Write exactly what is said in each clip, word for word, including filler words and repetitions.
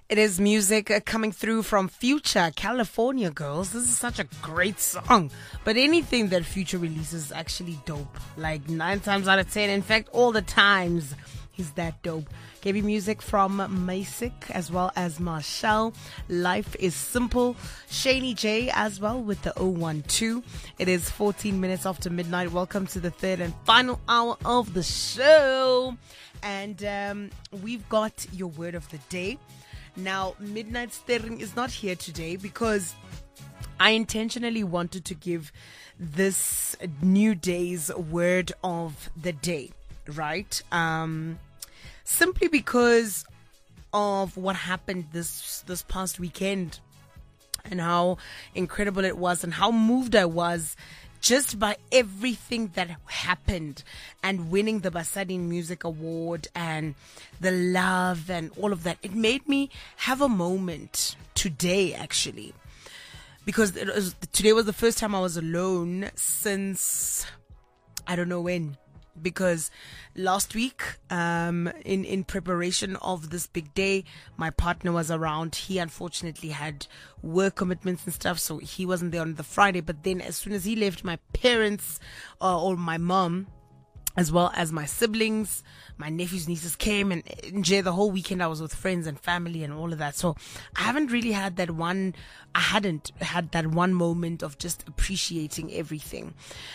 It is music uh, coming through from Future, California Girls. This is such a great song. But anything that Future releases is actually dope. Like nine times out of ten. In fact, all the times, he's that dope. K B music from Masik as well as Marshall. Life is Simple. Shani J as well with the oh one two. It is fourteen minutes after midnight. Welcome to the third and final hour of the show. And um, we've got your word of the day. Now, Midnight Stirring is not here today because I intentionally wanted to give this new day's word of the day, right? Um, simply because of what happened this this past weekend and how incredible it was and how moved I was just by everything that happened and winning the Basadi Music Award and the love and all of that. It made me have a moment today, actually, because it was, today was the first time I was alone since I don't know when. Because last week, um, in, in preparation of this big day, my partner was around. He unfortunately had work commitments and stuff, so he wasn't there on the Friday. But then as soon as he left, my parents uh, or my mom, as well as my siblings, my nephews, nieces came and enjoyed the whole weekend. I was with friends and family and all of that. So I haven't really had that one, I hadn't had that one moment of just appreciating everything.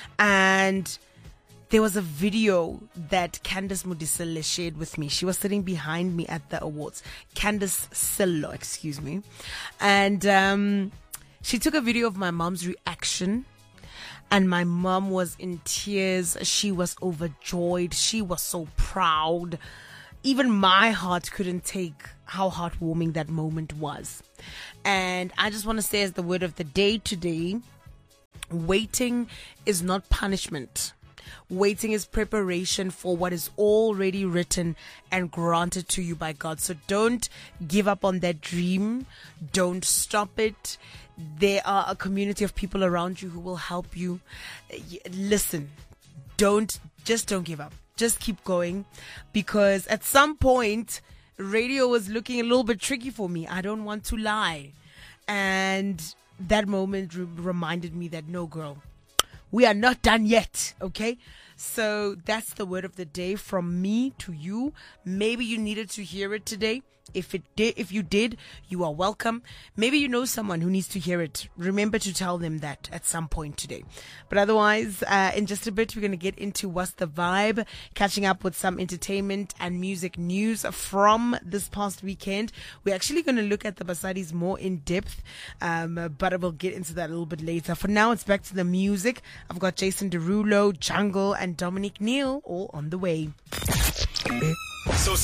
And there was a video that Candice Mudisile shared with me. She was sitting behind me at the awards. Candice Sillo, excuse me. And um, she took a video of my mom's reaction. And my mom was in tears. She was overjoyed. She was so proud. Even my heart couldn't take how heartwarming that moment was. And I just want to say, as the word of the day today, waiting is not punishment. Waiting is preparation for what is already written and granted to you by God. So don't give up on that dream. Don't stop it. There are a community of people around you who will help you. Listen, don't, just don't give up. Just keep going, because at some point, radio was looking a little bit tricky for me. I don't want to lie. And that moment re- reminded me that no, girl, we are not done yet, okay? So that's the word of the day from me to you. Maybe you needed to hear it today. If it did, if you did, you are welcome. Maybe you know someone who needs to hear it. Remember to tell them that at some point today. But otherwise, uh, in just a bit, we're going to get into What's the Vibe, catching up with some entertainment and music news from this past weekend. We're actually going to look at the Basadis more in depth, um, but we'll get into that a little bit later. For now, it's back to the music. I've got Jason Derulo, Jungle, and Dominic Neal all on the way. So